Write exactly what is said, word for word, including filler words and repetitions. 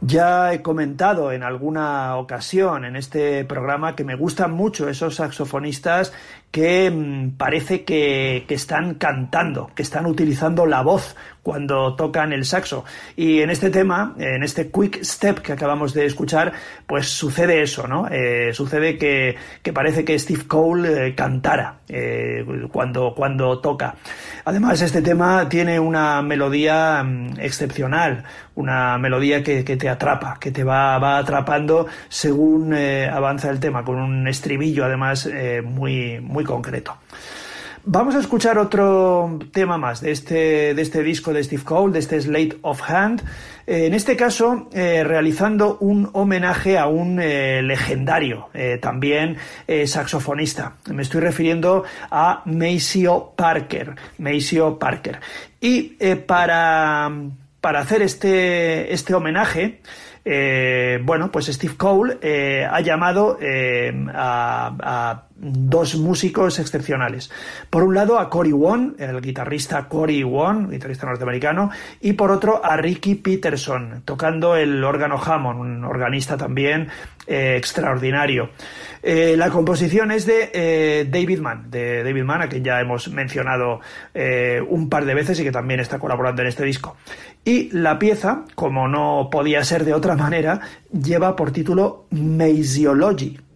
Ya he comentado en alguna ocasión en este programa que me gustan mucho esos saxofonistas que mmm, parece que, que están cantando, que están utilizando la voz cuando tocan el saxo. Y en este tema, en este Quick Step que acabamos de escuchar, pues sucede eso, ¿no? Eh, sucede que, que parece que Steve Cole eh, cantara eh, cuando, cuando toca. Además, este tema tiene una melodía mmm, excepcional, una melodía que, que te atrapa, que te va, va atrapando según eh, avanza el tema, con un estribillo además eh, muy, muy concreto. Vamos a escuchar otro tema más de este, de este disco de Steve Cole, de este Sleight of Hand, eh, en este caso eh, realizando un homenaje a un eh, legendario eh, también eh, saxofonista. Me estoy refiriendo a Maceo Parker, Maceo Parker. Y eh, para, para hacer este, este homenaje, Eh, bueno, pues Steve Cole eh, ha llamado eh, a, a dos músicos excepcionales. Por un lado a Cory Wong, el guitarrista Cory Wong, guitarrista norteamericano, y por otro a Ricky Peterson, tocando el órgano Hammond, un organista también eh, extraordinario. Eh, la composición es de eh, David Mann, de David Mann, a quien ya hemos mencionado eh, un par de veces y que también está colaborando en este disco. Y la pieza, como no podía ser de otra manera, lleva por título Mazeology,